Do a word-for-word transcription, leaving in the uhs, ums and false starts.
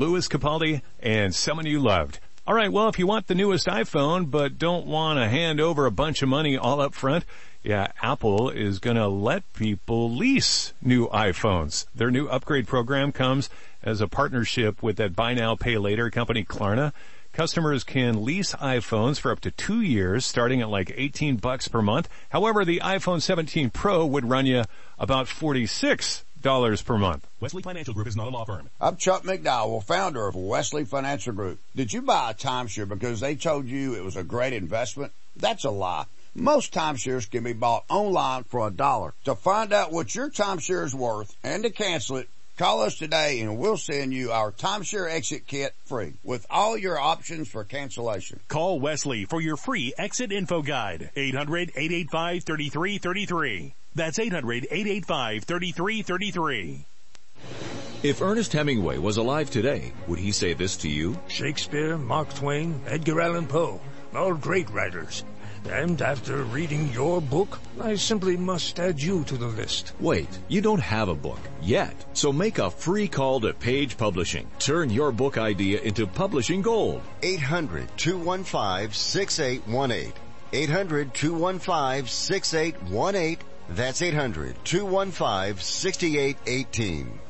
Louis Capaldi and Someone You Loved. All right, well, if you want the newest iPhone but don't want to hand over a bunch of money all up front, yeah, Apple is going to let people lease new iPhones. Their new upgrade program comes as a partnership with that buy now, pay later company Klarna. Customers can lease iPhones for up to two years, starting at like eighteen bucks per month. However, the iPhone seventeen Pro would run you about forty-six dollars per month. Wesley Financial Group is not a law firm. I'm Chuck McDowell, founder of Wesley Financial Group. Did you buy a timeshare because they told you it was a great investment? That's a lie. Most timeshares can be bought online for a dollar. To find out what your timeshare is worth and to cancel it, call us today and we'll send you our timeshare exit kit free with all your options for cancellation. Call Wesley for your free exit info guide. eight hundred, eight eight five, three three three three. That's eight hundred, eight eight five, three three three three. If Ernest Hemingway was alive today, would he say this to you? Shakespeare, Mark Twain, Edgar Allan Poe, all great writers. And after reading your book, I simply must add you to the list. Wait, you don't have a book yet. So make a free call to Page Publishing. Turn your book idea into publishing gold. eight hundred, two one five, six eight one eight. eight hundred, two one five, six eight one eight. That's eight hundred, two one five, six eight one eight.